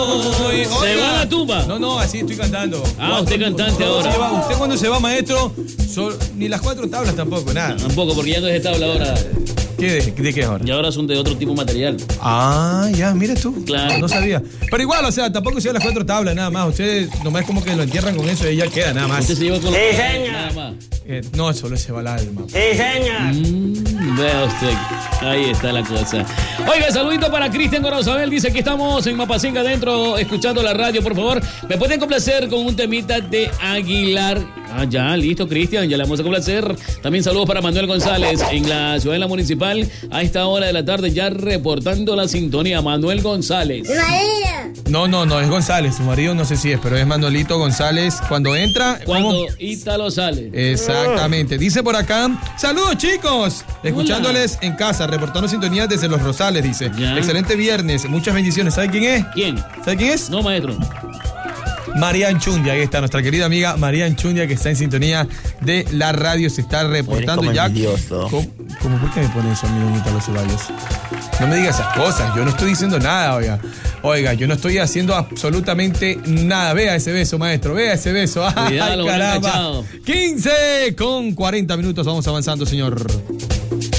¿Se va a la tumba? No, así estoy cantando. Usted cantante ahora. Usted cuando se va, maestro, ni las 4 tablas tampoco, nada. Tampoco, porque ya no es de tabla ahora. ¿De qué ahora? Y ahora son de otro tipo de material. Ya, mira tú. Claro. No sabía. Pero igual, o sea, tampoco se lleva las 4 tablas, nada más. Ustedes nomás como que lo entierran con eso y ya queda, nada más. Usted se lleva con nada más. No, solo se va el alma. Sí, señor. Vea usted, ahí está la cosa. Oiga, saludito para Cristian Gorosabel, dice que estamos en Mapasinga adentro, escuchando la radio, por favor. ¿Me pueden complacer con un temita de Aguilar? Ya, listo, Cristian, ya le vamos a complacer. También saludos para Manuel González en la ciudadela municipal a esta hora de la tarde, ya reportando la sintonía. Manuel González. No, es González, su marido no sé si es, pero es Manuelito González. Cuando entra... Cuando Ítalo sale. Exactamente. Dice por acá, saludos chicos, escuchándoles en casa, reportando sintonías desde Los Rosales, dice. Ya. Excelente viernes, muchas bendiciones. ¿Sabe quién es? ¿Quién? ¿Sabe quién es? No, maestro. María Anchundia, ahí está, nuestra querida amiga María Anchundia, que está en sintonía de la radio, se está reportando ya. ¿Cómo por qué me pone eso, amigo Ítalo Ceballos? No me diga esas cosas, yo no estoy diciendo nada, oiga, yo no estoy haciendo absolutamente nada. Vea ese beso, maestro, vea ese beso. Ay, Cuidado, caramba. 15 con 40 minutos, vamos avanzando, señor.